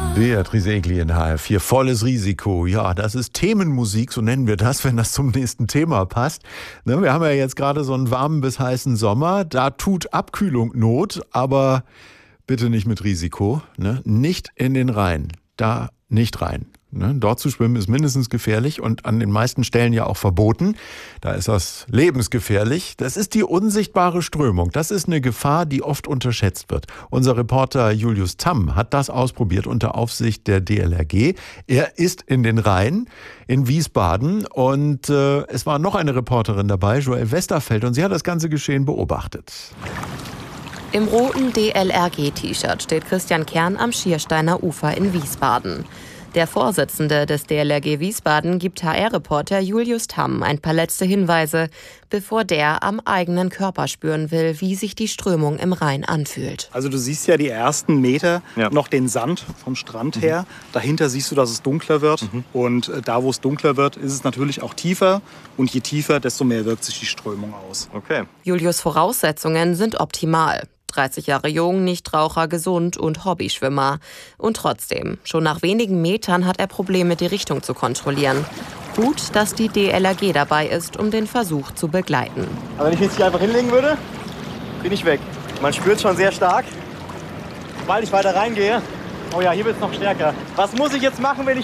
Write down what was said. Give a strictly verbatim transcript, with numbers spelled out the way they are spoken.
Beatrice Egli in H R vier, volles Risiko. Ja, das ist Themenmusik, so nennen wir das, wenn das zum nächsten Thema passt. Ne, wir haben ja jetzt gerade so einen warmen bis heißen Sommer. Da tut Abkühlung Not, aber bitte nicht mit Risiko. Ne? Nicht in den Rhein. Da nicht rein. Ne? Dort zu schwimmen ist mindestens gefährlich und an den meisten Stellen ja auch verboten. Da ist das lebensgefährlich. Das ist die unsichtbare Strömung. Das ist eine Gefahr, die oft unterschätzt wird. Unser Reporter Julius Tamm hat das ausprobiert unter Aufsicht der D L R G. Er ist in den Rhein in Wiesbaden und äh, es war noch eine Reporterin dabei, Joelle Westerfeld, und sie hat das ganze Geschehen beobachtet. Im roten D L R G-T-Shirt steht Christian Kern am Schiersteiner Ufer in Wiesbaden. Der Vorsitzende des D L R G Wiesbaden gibt H R-Reporter Julius Tamm ein paar letzte Hinweise, bevor der am eigenen Körper spüren will, wie sich die Strömung im Rhein anfühlt. Also du siehst ja die ersten Meter ja. noch den Sand vom Strand her. Mhm. Dahinter siehst du, dass es dunkler wird. Mhm. Und da, wo es dunkler wird, ist es natürlich auch tiefer. Und je tiefer, desto mehr wirkt sich die Strömung aus. Okay. Julius' Voraussetzungen sind optimal. dreißig Jahre jung, Nichtraucher, gesund und Hobbyschwimmer. Und trotzdem, schon nach wenigen Metern hat er Probleme, die Richtung zu kontrollieren. Gut, dass die D L R G dabei ist, um den Versuch zu begleiten. Aber wenn ich mich hier einfach hinlegen würde, bin ich weg. Man spürt es schon sehr stark. Sobald ich weiter reingehe, oh ja, hier wird es noch stärker. Was muss ich jetzt machen, wenn ich